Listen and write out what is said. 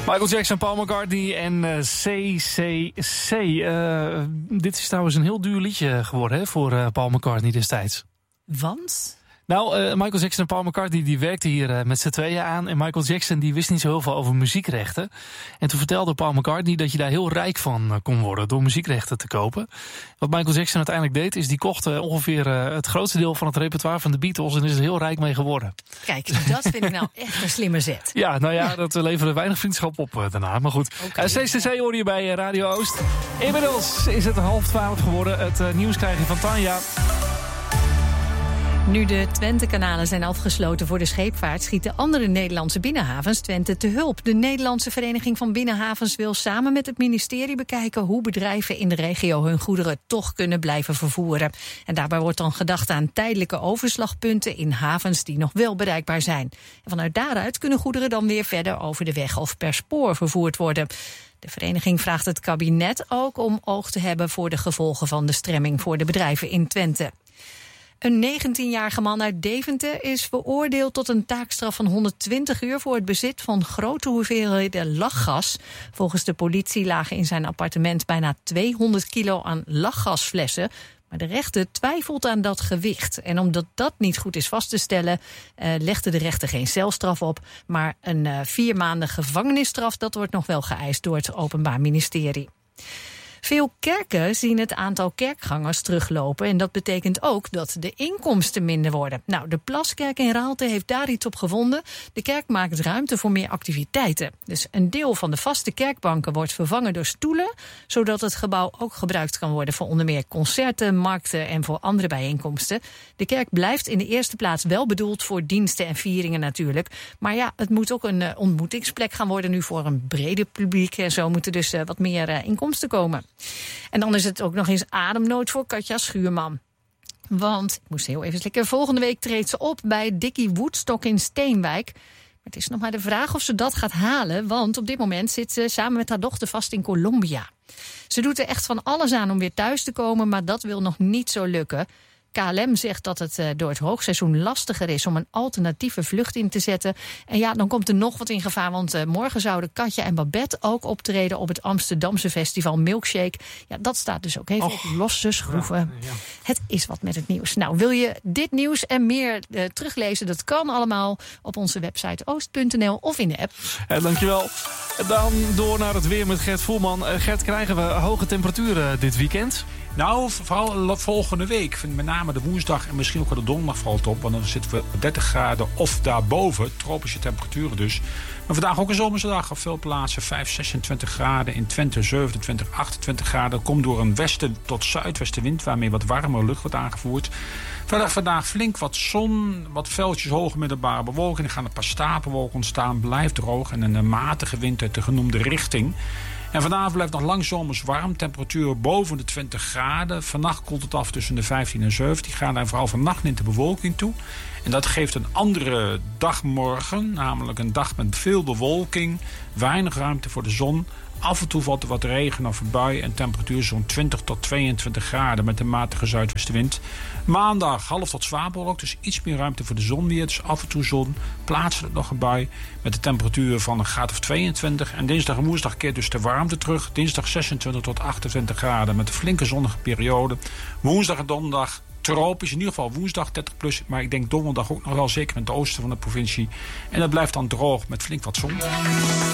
Michael Jackson, Paul McCartney en CCC. Dit is trouwens een heel duur liedje geworden, hè, voor Paul McCartney destijds. Want? Nou, Michael Jackson en Paul McCartney die werkten hier met z'n tweeën aan. En Michael Jackson die wist niet zo heel veel over muziekrechten. En toen vertelde Paul McCartney dat je daar heel rijk van kon worden door muziekrechten te kopen. Wat Michael Jackson uiteindelijk deed, is die kocht ongeveer het grootste deel van het repertoire van de Beatles. En is er heel rijk mee geworden. Kijk, dat vind ik nou echt een slimme zet. Ja, nou ja, dat leverde weinig vriendschap op daarna. Maar goed, CCC hoor je bij Radio Oost. Inmiddels is het 11:30 geworden. Het nieuws krijg je van Tanja. Nu de Twente-kanalen zijn afgesloten voor de scheepvaart, schieten andere Nederlandse binnenhavens Twente te hulp. De Nederlandse Vereniging van Binnenhavens wil samen met het ministerie bekijken hoe bedrijven in de regio hun goederen toch kunnen blijven vervoeren. En daarbij wordt dan gedacht aan tijdelijke overslagpunten in havens die nog wel bereikbaar zijn. En vanuit daaruit kunnen goederen dan weer verder over de weg of per spoor vervoerd worden. De vereniging vraagt het kabinet ook om oog te hebben voor de gevolgen van de stremming voor de bedrijven in Twente. Een 19-jarige man uit Deventer is veroordeeld tot een taakstraf van 120 uur... voor het bezit van grote hoeveelheden lachgas. Volgens de politie lagen in zijn appartement bijna 200 kilo aan lachgasflessen. Maar de rechter twijfelt aan dat gewicht. En omdat dat niet goed is vast te stellen, legde de rechter geen celstraf op. Maar een 4 maanden gevangenisstraf, dat wordt nog wel geëist door het Openbaar Ministerie. Veel kerken zien het aantal kerkgangers teruglopen en dat betekent ook dat de inkomsten minder worden. Nou, de Plaskerk in Raalte heeft daar iets op gevonden. De kerk maakt ruimte voor meer activiteiten. Dus een deel van de vaste kerkbanken wordt vervangen door stoelen, zodat het gebouw ook gebruikt kan worden voor onder meer concerten, markten en voor andere bijeenkomsten. De kerk blijft in de eerste plaats wel bedoeld voor diensten en vieringen natuurlijk. Maar ja, het moet ook een ontmoetingsplek gaan worden nu voor een breder publiek. En zo moeten dus wat meer inkomsten komen. En dan is het ook nog eens ademnood voor Katja Schuurman. Want, ik moest heel even slikken, volgende week treedt ze op bij Dickie Woodstock in Steenwijk. Maar het is nog maar de vraag of ze dat gaat halen, want op dit moment zit ze samen met haar dochter vast in Colombia. Ze doet er echt van alles aan om weer thuis te komen, maar dat wil nog niet zo lukken. KLM zegt dat het door het hoogseizoen lastiger is om een alternatieve vlucht in te zetten. En ja, dan komt er nog wat in gevaar, want morgen zouden Katja en Babette ook optreden op het Amsterdamse festival Milkshake. Ja, dat staat dus ook even op losse schroeven. Ja. Het is wat met het nieuws. Nou, wil je dit nieuws en meer teruglezen? Dat kan allemaal op onze website oost.nl of in de app. Dankjewel. Dan door naar het weer met Gert Voelman. Gert, krijgen we hoge temperaturen dit weekend? Nou, vooral volgende week. Met name de woensdag en misschien ook wel de donderdag valt op. Want dan zitten we op 30 graden of daarboven. Tropische temperaturen dus. Maar vandaag ook een zomerse dag op veel plaatsen. 26 graden. In Twente 27, 28 graden. Komt door een westen tot zuidwestenwind, waarmee wat warmere lucht wordt aangevoerd. Vandaag flink wat zon, wat veldjes hoge middelbare bewolking. Er gaan een paar stapelwolken ontstaan. Blijft droog en een matige wind uit de genoemde richting. En vanavond blijft nog lang zomers warm. Temperatuur boven de 20 graden. Vannacht koelt het af tussen de 15 en 17 graden. En vooral vannacht neemt de bewolking toe. En dat geeft een andere dag morgen. Namelijk een dag met veel bewolking. Weinig ruimte voor de zon. Af en toe valt er wat regen of een bui. En temperatuur zo'n 20 tot 22 graden met een matige zuidwestenwind. Maandag half tot zwaar bewolkt. Dus iets meer ruimte voor de zon weer. Dus af en toe zon. Plaatselijk nog een bui. Met de temperatuur van een graad of 22. En dinsdag en woensdag keert dus de warmte terug. Dinsdag 26 tot 28 graden. Met een flinke zonnige periode. Woensdag en donderdag tropisch. In ieder geval woensdag 30 plus. Maar ik denk donderdag ook nog wel zeker in het oosten van de provincie. En het blijft dan droog met flink wat zon.